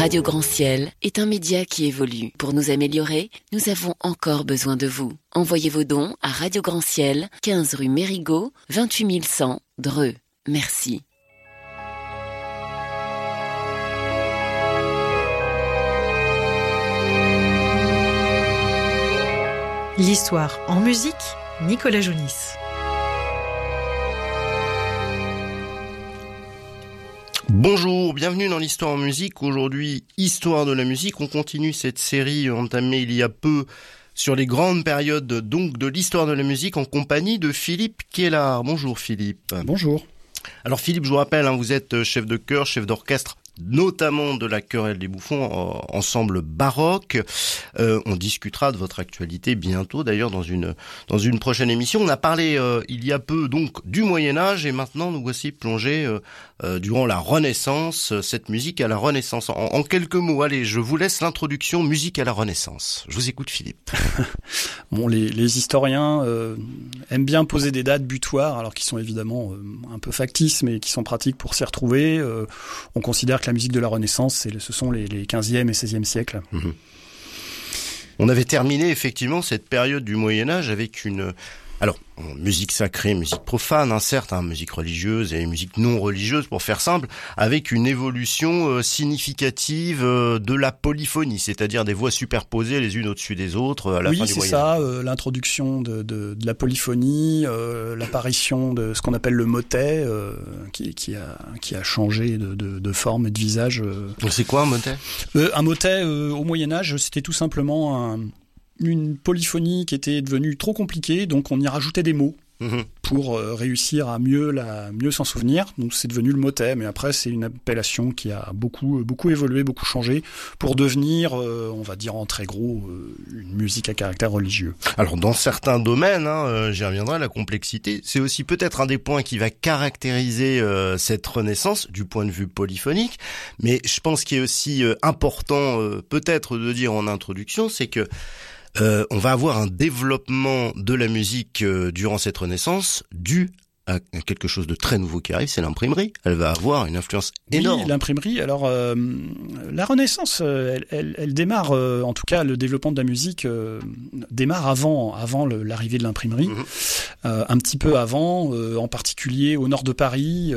Radio Grand Ciel est un média qui évolue. Pour nous améliorer, nous avons encore besoin de vous. Envoyez vos dons à Radio Grand Ciel, 15 rue Mérigot, 28 100, Dreux. Merci. L'histoire en musique, Nicolas Jounis. Bonjour, bienvenue dans l'Histoire en musique. Aujourd'hui, Histoire de la musique. On continue cette série entamée il y a peu sur les grandes périodes donc de l'histoire de la musique en compagnie de Philippe Kellard. Bonjour Philippe. Bonjour. Alors Philippe, je vous rappelle, vous êtes chef de chœur, chef d'orchestre, notamment de la Querelle des Bouffons, ensemble baroque. On discutera de votre actualité bientôt, d'ailleurs dans une prochaine émission. On a parlé il y a peu donc du Moyen-Âge et maintenant nous voici plongés durant la Renaissance, cette musique à la Renaissance. En quelques mots, allez, je vous laisse l'introduction musique à la Renaissance. Je vous écoute Philippe. Bon, les historiens aiment bien poser des dates butoirs, alors qui sont évidemment un peu factices, mais qui sont pratiques pour s'y retrouver. On considère que la musique de la Renaissance, ce sont les 15e et 16e siècles. Mmh. On avait terminé effectivement cette période du Moyen-Âge avec musique sacrée, musique profane, certes, musique religieuse et musique non religieuse pour faire simple, avec une évolution significative de la polyphonie, c'est-à-dire des voix superposées les unes au-dessus des autres à la fin du Moyen-Âge. Oui, c'est ça, l'introduction de la polyphonie, l'apparition de ce qu'on appelle le motet, qui a changé de forme et de visage. Donc c'est quoi un motet ? Un motet, au Moyen-Âge, c'était tout simplement une polyphonie qui était devenue trop compliquée, donc on y rajoutait des mots pour réussir à mieux s'en souvenir. Donc c'est devenu le motet, mais après c'est une appellation qui a beaucoup évolué, beaucoup changé, pour devenir, on va dire en très gros, une musique à caractère religieux. Alors dans certains domaines, j'y reviendrai, la complexité, c'est aussi peut-être un des points qui va caractériser cette Renaissance du point de vue polyphonique, mais je pense qu'il est aussi important peut-être de dire en introduction, c'est que on va avoir un développement de la musique durant cette Renaissance dû à quelque chose de très nouveau qui arrive, c'est l'imprimerie. Elle va avoir une influence énorme. Oui, l'imprimerie. Alors, la Renaissance, elle démarre, en tout cas, le développement de la musique démarre avant l'arrivée de l'imprimerie, un petit peu avant, en particulier au nord de Paris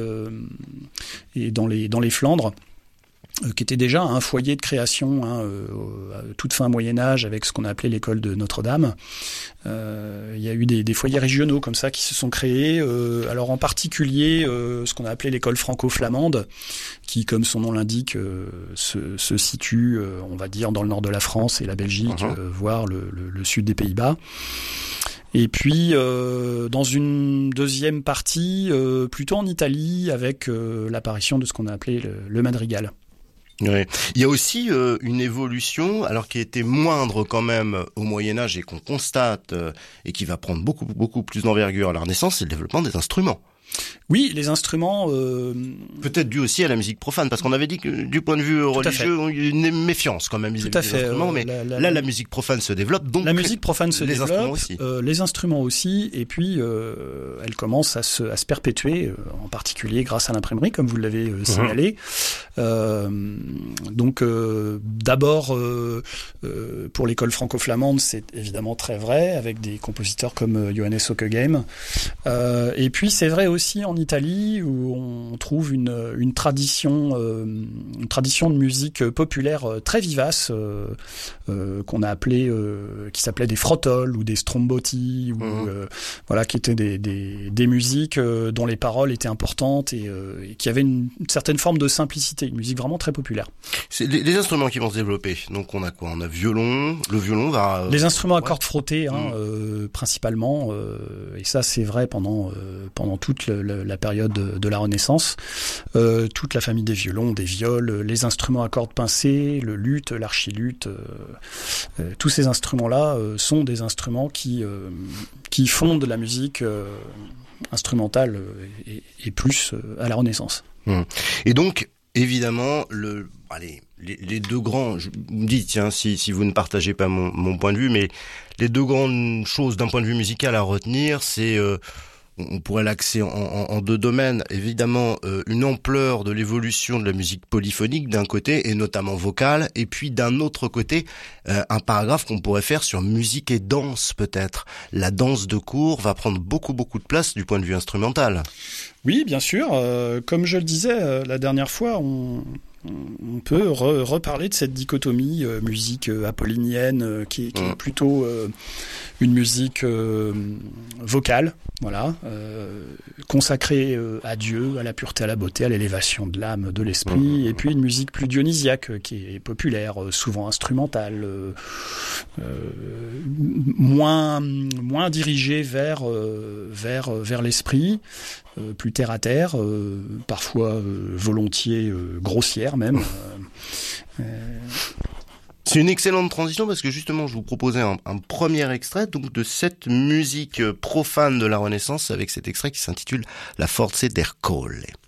et dans les Flandres, qui était déjà un foyer de création toute fin Moyen-Âge avec ce qu'on a appelé l'école de Notre-Dame. Il y a eu des foyers régionaux comme ça qui se sont créés. Alors en particulier ce qu'on a appelé l'école franco-flamande, qui, comme son nom l'indique, se situe, on va dire, dans le nord de la France et la Belgique, voire le sud des Pays-Bas. Et puis dans une deuxième partie, plutôt en Italie, avec l'apparition de ce qu'on a appelé le madrigal. Ouais. Il y a aussi une évolution, alors qui était moindre quand même au Moyen-Âge et qu'on constate et qui va prendre beaucoup plus d'envergure à la Renaissance, c'est le développement des instruments. Oui, les instruments... Peut-être dû aussi à la musique profane, parce qu'on avait dit que du point de vue religieux, il y a une méfiance quand même vis-à-vis des instruments, mais la musique profane se développe, donc la musique profane se développe, instruments aussi. Les instruments aussi, et puis elle commence à se perpétuer, en particulier grâce à l'imprimerie, comme vous l'avez signalé. Donc d'abord, pour l'école franco-flamande, c'est évidemment très vrai, avec des compositeurs comme Johannes Ockeghem. Et puis c'est vrai aussi en Italie, où on trouve une tradition de musique populaire très vivace, qu'on a appelé, qui s'appelait des frottoles ou des stromboti, ou qui étaient des musiques dont les paroles étaient importantes et qui avaient une certaine forme de simplicité, une musique vraiment très populaire. C'est les instruments qui vont se développer. Donc on a quoi ? On a violon. Le violon va. Les instruments à cordes frottées, principalement, et ça c'est vrai pendant toute la période de la Renaissance, toute la famille des violons, des viols, les instruments à cordes pincées, le luth, l'archiluth, tous ces instruments-là sont des instruments qui fondent la musique instrumentale et plus à la Renaissance. Et donc, évidemment, les deux grands, je me dis, tiens, si vous ne partagez pas mon point de vue, mais les deux grandes choses d'un point de vue musical à retenir, c'est on pourrait l'axer en deux domaines. Évidemment, une ampleur de l'évolution de la musique polyphonique d'un côté, et notamment vocale, et puis d'un autre côté, un paragraphe qu'on pourrait faire sur musique et danse peut-être. La danse de cour va prendre beaucoup de place du point de vue instrumental. Oui, bien sûr. Comme je le disais la dernière fois, on peut reparler de cette dichotomie musique apollinienne qui est plutôt une musique vocale, voilà, consacrée à Dieu, à la pureté, à la beauté, à l'élévation de l'âme, de l'esprit, et puis une musique plus dionysiaque qui est populaire, souvent instrumentale, moins dirigée vers l'esprit, plus terre à terre, parfois volontiers grossière même. C'est une excellente transition parce que justement je vous proposais un premier extrait donc de cette musique profane de la Renaissance avec cet extrait qui s'intitule La Forze der Colle.